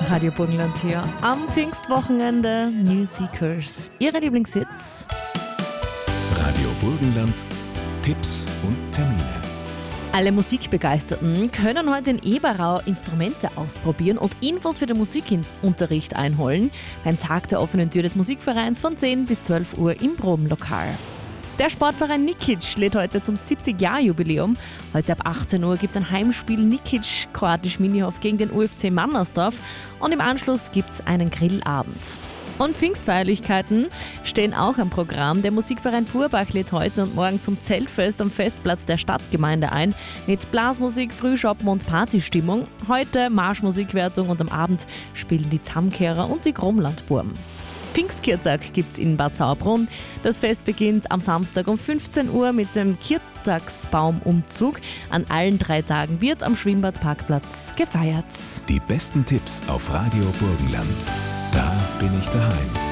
Radio Burgenland hier am Pfingstwochenende. New Seekers, Ihre Lieblingshits. Radio Burgenland, Tipps und Termine. Alle Musikbegeisterten können heute in Eberau Instrumente ausprobieren und Infos für den Musikunterricht einholen beim Tag der offenen Tür des Musikvereins von 10 bis 12 Uhr im Probenlokal. Der Sportverein Nikic lädt heute zum 70-Jahr-Jubiläum. Heute ab 18 Uhr gibt es ein Heimspiel Nikic Kroatisch Minihof gegen den UFC Mannersdorf und im Anschluss gibt es einen Grillabend. Und Pfingstfeierlichkeiten stehen auch am Programm. Der Musikverein Purbach lädt heute und morgen zum Zeltfest am Festplatz der Stadtgemeinde ein mit Blasmusik, Frühschoppen und Partystimmung. Heute Marschmusikwertung und am Abend spielen die Zamkehrer und die Gromlandburm. Pfingstkirtag gibt es in Bad Sauerbrunn. Das Fest beginnt am Samstag um 15 Uhr mit dem Kirtagsbaumumzug. An allen 3 Tagen wird am Schwimmbadparkplatz gefeiert. Die besten Tipps auf Radio Burgenland. Da bin ich daheim.